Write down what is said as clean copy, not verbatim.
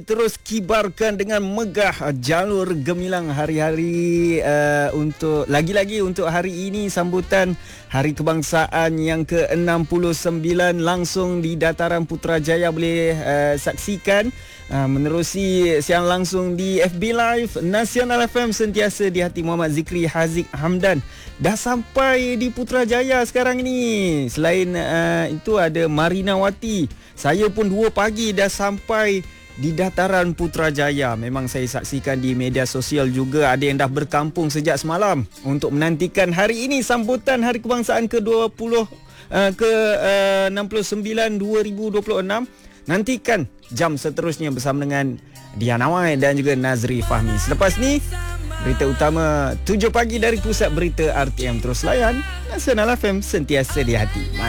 Terus kibarkan dengan megah jalur gemilang hari-hari untuk lagi-lagi untuk hari ini sambutan Hari Kebangsaan yang ke-69 langsung di Dataran Putrajaya boleh saksikan menerusi siaran langsung di FB Live Nasional FM sentiasa di hati Muhammad Zikri Haziq Hamdan. Dah sampai di Putrajaya sekarang ni. Selain itu ada Marina Wati. Saya pun 2 pagi dah sampai di Dataran Putrajaya. Memang saya saksikan di media sosial juga ada yang dah berkampung sejak semalam untuk menantikan hari ini sambutan Hari Kebangsaan ke-69 2026. Nantikan jam seterusnya bersama dengan Diana Wai dan juga Nazri Fahmi. Selepas ni berita utama 7 pagi dari Pusat Berita RTM. Terus layan Nasional FM sentiasa di hati.